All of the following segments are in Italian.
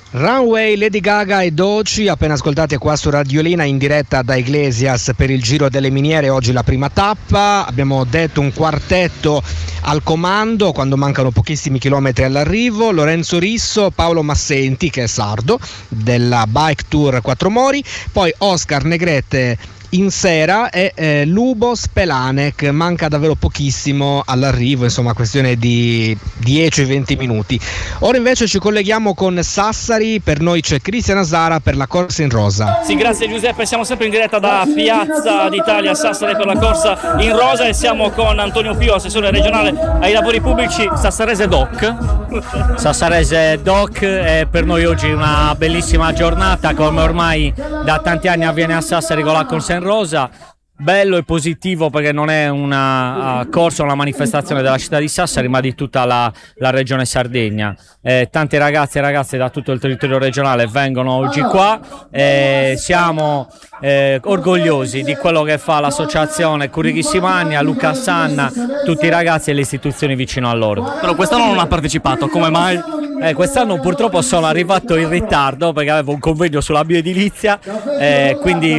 Runway, Lady Gaga e Doechii, appena ascoltate qua su Radiolina in diretta da Iglesias per il Giro delle Miniere. Oggi la prima tappa, abbiamo detto un quartetto al comando quando mancano pochissimi chilometri all'arrivo: Lorenzo Risso, Paolo Massenti, che è sardo, della Bike Tour Quattromori, poi Oscar Negrete in sera e Lubo Spelanek, manca davvero pochissimo all'arrivo, insomma questione di 10-20 minuti. Ora invece ci colleghiamo con Sassari, per noi c'è Cristian Azara per la corsa in rosa. Sì, grazie Giuseppe, siamo sempre in diretta da Piazza d'Italia Sassari per la corsa in rosa e siamo con Antonio Pio, assessore regionale ai lavori pubblici sassarese Doc. Sassarese Doc, è per noi oggi una bellissima giornata, come ormai da tanti anni avviene a Sassari con la corsa in rosa. Bello e positivo perché non è una corsa, una manifestazione della città di Sassari, ma di tutta la regione Sardegna. Tante ragazze e ragazze da tutto il territorio regionale vengono oggi qua. Siamo orgogliosi di quello che fa l'associazione Currichissimania, Luca Sanna, tutti i ragazzi e le istituzioni vicino a loro. Però quest'anno non ha partecipato, come mai? Quest'anno purtroppo sono arrivato in ritardo perché avevo un convegno sulla bioedilizia, quindi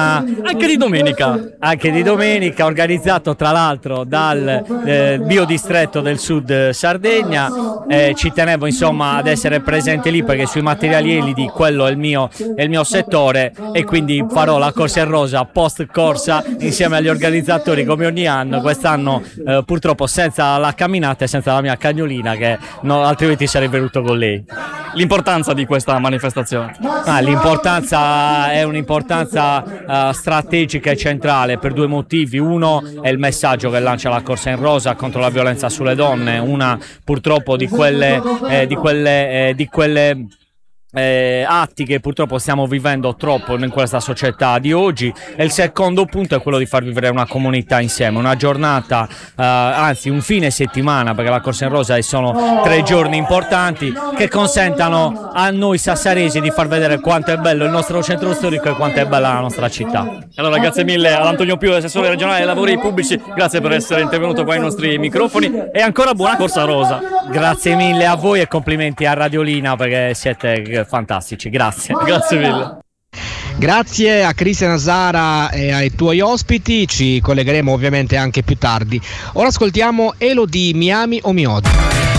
anche di domenica, organizzato tra l'altro dal biodistretto del Sud Sardegna. Ci tenevo insomma ad essere presente lì perché sui materiali elidi quello è il mio settore, e quindi farò la corsa in rosa post corsa insieme agli organizzatori come ogni anno. Quest'anno purtroppo senza la camminata e senza la mia cagnolina, che altrimenti sarei venuto con lei. L'importanza di questa manifestazione? L'importanza è un'importanza strategica e centrale per due motivi. Uno è il messaggio che lancia la corsa in rosa contro la violenza sulle donne, una purtroppo di quelle atti che purtroppo stiamo vivendo troppo in questa società di oggi. E il secondo punto è quello di far vivere una comunità insieme, una giornata, anzi un fine settimana, perché la corsa in rosa sono 3 giorni importanti che consentano a noi sassaresi di far vedere quanto è bello il nostro centro storico e quanto è bella la nostra città. Allora grazie mille ad Antonio Pio, assessore regionale ai lavori pubblici, grazie per essere intervenuto qua ai nostri microfoni e ancora buona corsa rosa. Grazie mille a voi e complimenti a Radiolina perché siete fantastici, grazie mille. Grazie a Cristian Azara e ai tuoi ospiti, ci collegheremo ovviamente anche più tardi. Ora ascoltiamo Elodie, Mi ami o mi odi.